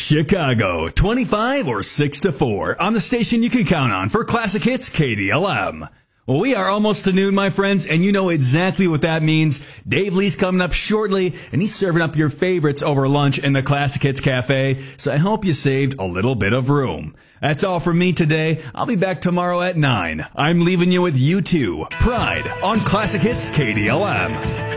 Chicago, 25 or 6 to 4 on the station you can count on for classic hits KDLM. Well, we are almost to noon, my friends, and you know exactly what that means. Dave Lee's coming up shortly, and he's serving up your favorites over lunch in the Classic Hits Cafe, so I hope you saved a little bit of room. That's all from me today. I'll be back tomorrow at 9. I'm leaving you with U2, Pride, on Classic Hits KDLM.